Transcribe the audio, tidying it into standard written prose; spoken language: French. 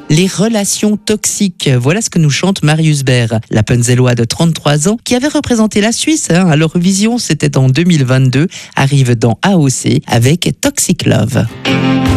Les relations toxiques, voilà ce que nous chante Marius Baer, l'Appenzellois de 33 ans qui avait représenté la Suisse à l'Eurovision, c'était en 2022, arrive dans AOC avec Toxic Love.